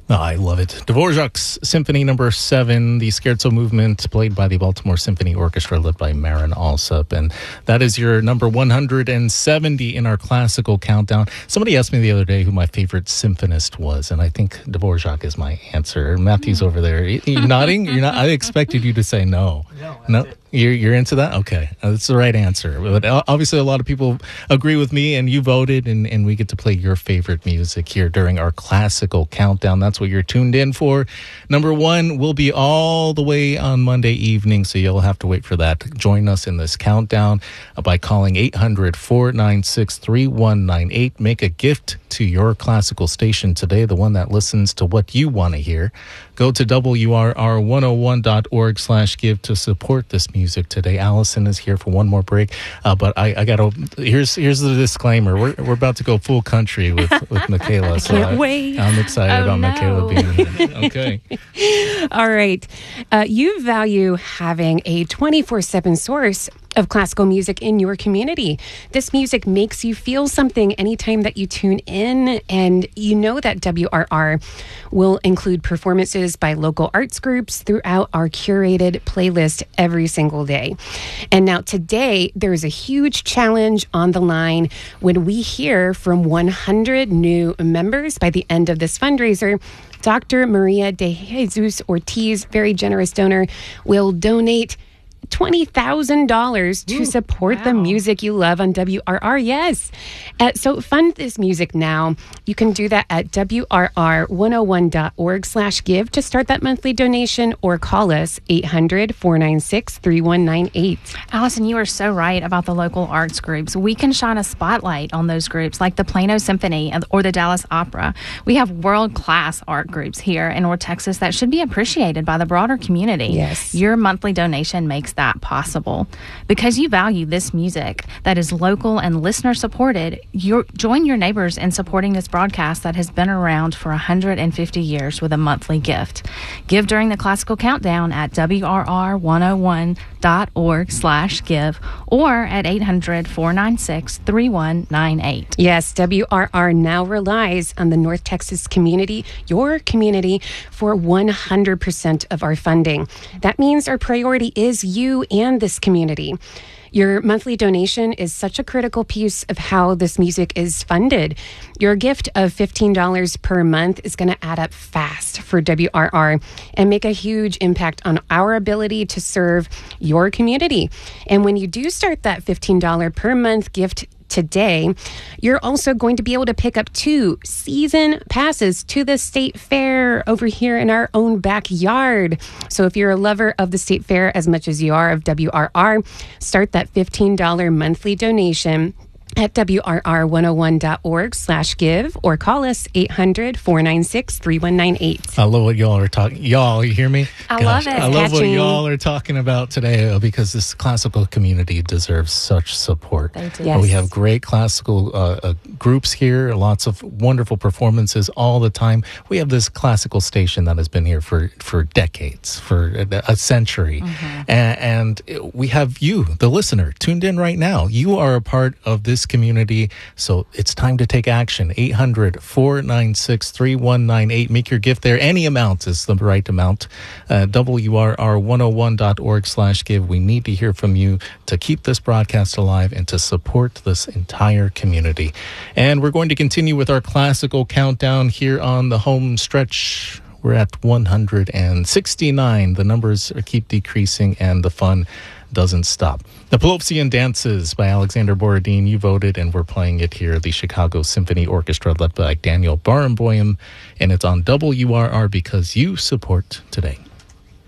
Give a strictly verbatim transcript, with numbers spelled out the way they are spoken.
Oh, I love it. Dvorak's Symphony Number Seven, the Scherzo movement, played by the Baltimore Symphony Orchestra, led by Marin Alsop, and that is your number one hundred seventy in our classical countdown. Somebody asked me the other day who my favorite symphonist was, and I think Dvorak is my answer. Matthew's over there. You're nodding. You're not. I expected you to say no. No. No. You're, you're into that? Okay. Uh, that's the right answer. But obviously, a lot of people agree with me, and you voted, and, and we get to play your favorite music here during our classical countdown. That's what you're tuned in for. Number one will be all the way on Monday evening, so you'll have to wait for that. Join us in this countdown uh, by calling eight hundred, four nine six, three one nine eight. Make a gift to your classical station today, the one that listens to what you want to hear. Go to W R R one oh one dot org slash give to support this music today. Allison is here for one more break, uh, but I, I got to. Here's here's the disclaimer. We're we're about to go full country with with Michaela. I so can't I, wait. I'm excited Oh, about no. Michaela being here. Okay. All right. Uh, you value having a twenty-four seven source of classical music in your community. This music makes you feel something anytime that you tune in, and you know that W R R will include performances by local arts groups throughout our curated playlist every single day. And now today, there's a huge challenge on the line when we hear from one hundred new members by the end of this fundraiser. Doctor Maria de Jesus Ortiz, very generous donor, will donate twenty thousand dollars to Ooh, support wow. the music you love on W R R. Yes. Uh, so fund this music now. You can do that at W R R one oh one dot org slash give to start that monthly donation, or call us eight hundred, four nine six, three one nine eight. Allison, you are so right about the local arts groups. We can shine a spotlight on those groups like the Plano Symphony and- or the Dallas Opera. We have world-class art groups here in North Texas that should be appreciated by the broader community. Yes. Your monthly donation makes that possible. Because you value this music that is local and listener supported, you're, join your neighbors in supporting this broadcast that has been around for one hundred fifty years with a monthly gift. Give during the classical countdown at W R R one oh one dot org slash give or at eight hundred, four nine six, three one nine eight. Yes, W R R now relies on the North Texas community, your community, for one hundred percent of our funding. That means our priority is you and this community. Your monthly donation is such a critical piece of how this music is funded. Your gift of fifteen dollars per month is going to add up fast for W R R and make a huge impact on our ability to serve your community. And when you do start that fifteen dollars per month gift today, you're also going to be able to pick up two season passes to the State Fair over here in our own backyard. So if you're a lover of the State Fair as much as you are of W R R, start that fifteen dollars monthly donation at W R R one oh one dot org slash give or call us eight hundred, four nine six, three one nine eight. I love what y'all are talking. Y'all, you hear me? I love it. I love what Catching. y'all are talking about today, uh, because this classical community deserves such support. They do. Yes. We have great classical uh, uh, groups here, lots of wonderful performances all the time. We have this classical station that has been here for, for decades, for a, a century. Mm-hmm. And, and we have you, the listener, tuned in right now. You are a part of this community, so it's time to take action. eight hundred, four nine six, three one nine eight. Make your gift there. Any amount is the right amount. Uh, W R R one oh one dot org slash give. We need to hear from you to keep this broadcast alive and to support this entire community. And we're going to continue with our classical countdown here on the home stretch. We're at one hundred sixty-nine. The numbers keep decreasing and the fun doesn't stop. The Pelopsian Dances by Alexander Borodin. You voted, and we're playing it here. The Chicago Symphony Orchestra, led by Daniel Barenboim, and it's on W R R because you support today.